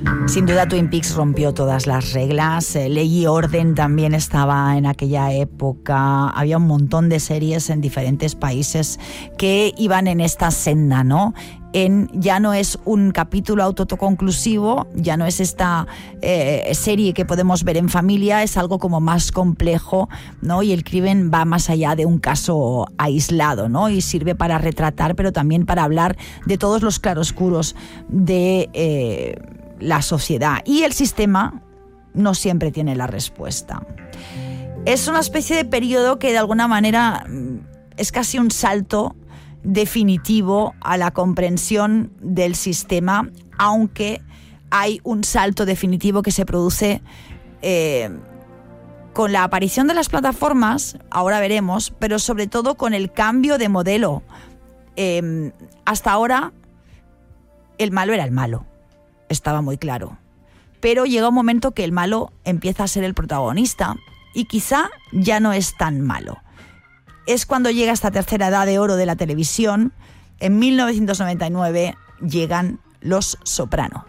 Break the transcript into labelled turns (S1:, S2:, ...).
S1: Sin duda Twin Peaks rompió todas las reglas. Ley y Orden también estaba en aquella época. Había un montón de series en diferentes países que iban en esta senda, ¿no? Ya no es un capítulo autoconclusivo, ya no es esta serie que podemos ver en familia, es algo como más complejo, ¿no? Y el crimen va más allá de un caso aislado, ¿no? Y sirve para retratar, pero también para hablar de todos los claroscuros de la sociedad. Y el sistema no siempre tiene la respuesta. Es una especie de periodo que de alguna manera es casi un salto definitivo a la comprensión del sistema, aunque hay un salto definitivo que se produce con la aparición de las plataformas, ahora veremos, pero sobre todo con el cambio de modelo. Hasta ahora el malo era el malo, estaba muy claro, pero llega un momento que el malo empieza a ser el protagonista y quizá ya no es tan malo. Es cuando llega esta tercera edad de oro de la televisión. En 1999 llegan Los Soprano.